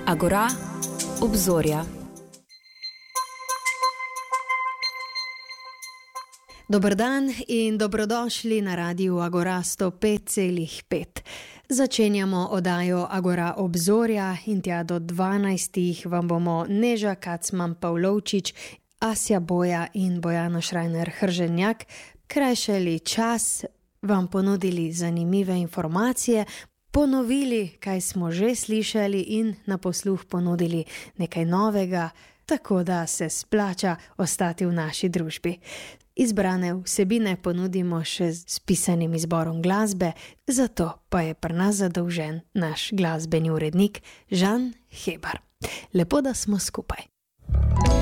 Agora, obzorja. Dober dan in dobrodošli na Radiu Agora 105,5. Začenjamo oddajo Agora obzorja in tja do 12. vam bomo Neža Kacman-Pavlovčič, Asja Boja in Bojana Šrajner-Hrženjak krajšali čas, vam ponudili zanimive informacije, ponovili, kaj smo že slišali in na posluh ponudili nekaj novega, tako da se splača ostati v naši družbi. Izbrane vsebine ponudimo še s pisanim izborom glasbe, zato pa je pri nas zadolžen naš glasbeni urednik Žan Hebar. Lepo, da smo skupaj.